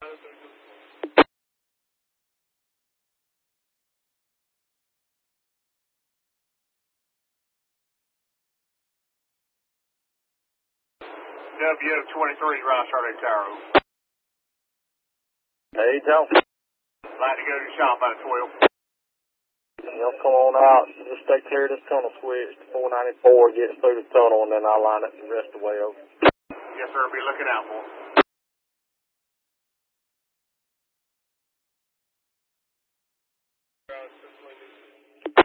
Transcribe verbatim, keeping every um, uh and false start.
W twenty-three, Ross Charlie Tower. Hey, tell me. Like to go to the shop by twelve. Y'all come on out. Just stay clear of this tunnel switch. four ninety-four gets through the tunnel, and then I'll line it the rest of the way over. Yes, sir. Be looking out for it.